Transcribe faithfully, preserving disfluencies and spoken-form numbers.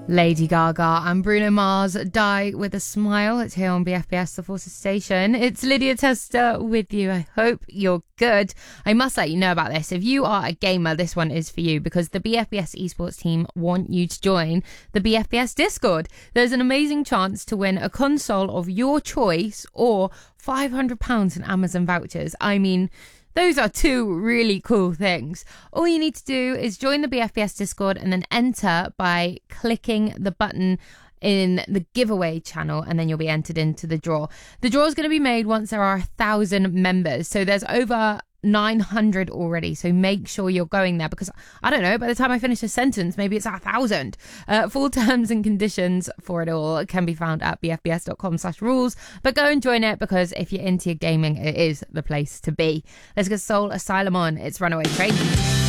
Lady Gaga and Bruno Mars, Die With a Smile. It's here on B F B S, the Forces Station. It's Lydia Tester with you. I hope you're good. I must let you know about this. If you are a gamer, this one is for you, because the B F B S esports team want you to join the B F B S Discord. There's an amazing chance to win a console of your choice or five hundred pounds in Amazon vouchers. I mean, those are two really cool things. All you need to do is join the B F B S Discord and then enter by clicking the button in the giveaway channel, and then you'll be entered into the draw. The draw is going to be made once there are a thousand members. So there's over nine hundred already, so make sure you're going there, because I don't know, by the time I finish a sentence, maybe it's a thousand. Uh, full terms and conditions for it all can be found at bfbs.com slash rules, but go and join it, because if you're into your gaming, it is the place to be. Let's get Soul Asylum on. It's Runaway Train.